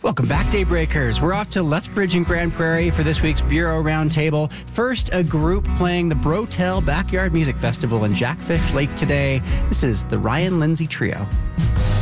Welcome back, Daybreakers. We're off to Lethbridge and Grand Prairie for this week's Bureau Roundtable. First, a group playing the Brotel Backyard Music Festival in Jackfish Lake today. This is the Ryan Lindsay Trio.